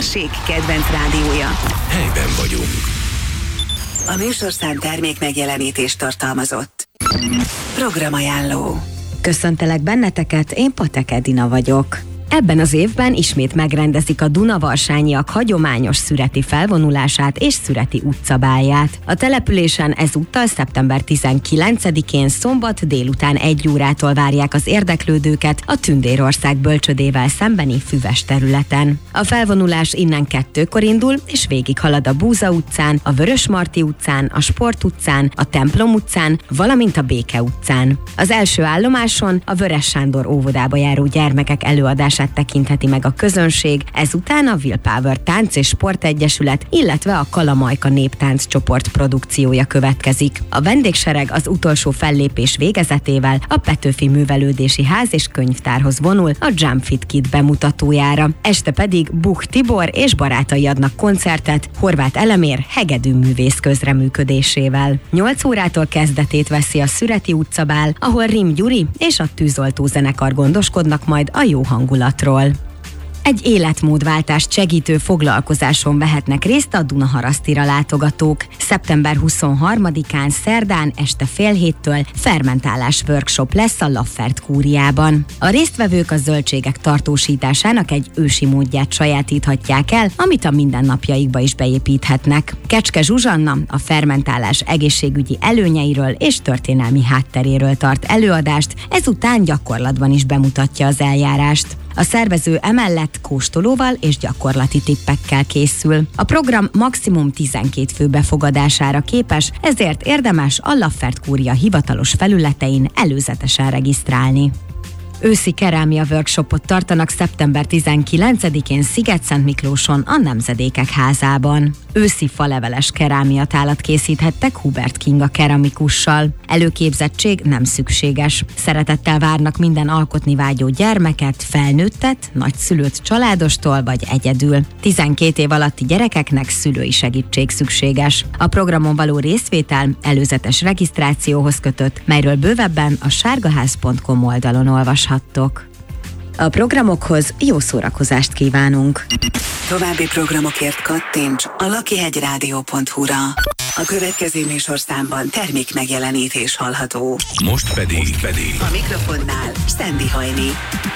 közösség kedvenc rádiója. Helyben vagyunk. A műsorszám termék megjelenítést tartalmazott. Programajánló. Köszöntelek benneteket, én Patek Edina vagyok. Ebben az évben ismét megrendezik a Dunavarsányiak hagyományos szüreti felvonulását és szüreti utcabálját. A településen ezúttal szeptember 19-én szombat délután 1 órától várják az érdeklődőket a Tündérország bölcsödével szembeni füves területen. A felvonulás innen 2-kor indul, és végighalad a Búza utcán, a Vörösmarty utcán, a Sport utcán, a Templom utcán, valamint a Béke utcán. Az első állomáson a Vörös Sándor óvodába járó gyermekek előadását tekintheti meg a közönség, ezután a Willpower Tánc és Sportegyesület, illetve a Kalamajka Néptánc csoport produkciója következik. A vendégsereg az utolsó fellépés végezetével a Petőfi Művelődési Ház és Könyvtárhoz vonul a Jump Fit Kid bemutatójára. Este pedig Buch Tibor és barátai adnak koncertet Horváth Elemér hegedűművész közreműködésével. 8 órától kezdetét veszi a Szüreti utcabál, ahol Rim Gyuri és a Tűzoltó zenekar gondoskodnak majd a jó hangulatról. Egy életmódváltást segítő foglalkozáson vehetnek részt a Dunaharasztira látogatók. Szeptember 23-án szerdán este fél 7-től fermentálás workshop lesz a Laffert kúriában. A résztvevők a zöldségek tartósításának egy ősi módját sajátíthatják el, amit a mindennapjaikba is beépíthetnek. Kecske Zsuzsanna a fermentálás egészségügyi előnyeiről és történelmi hátteréről tart előadást, ezután gyakorlatban is bemutatja az eljárást. A szervező emellett kóstolóval és gyakorlati tippekkel készül. A program maximum 12 fő befogadására képes, ezért érdemes a Laffert kúria hivatalos felületein előzetesen regisztrálni. Őszi kerámia workshopot tartanak szeptember 19-én Sziget-Szentmiklóson a Nemzedékek házában. Őszi faleveles kerámiatálat készíthettek Hubert Kinga keramikussal. Előképzettség nem szükséges. Szeretettel várnak minden alkotni vágyó gyermeket, felnőttet, nagyszülőt családostól vagy egyedül. 12 év alatti gyerekeknek szülői segítség szükséges. A programon való részvétel előzetes regisztrációhoz kötött, melyről bővebben a sárgaház.com oldalon olvashattok. A programokhoz jó szórakozást kívánunk! További programokért kattints a lakihegyradio.hu-ra. A következő műsorszámban termék megjelenítés hallható. Most pedig. A mikrofonnál Szendi Hajni.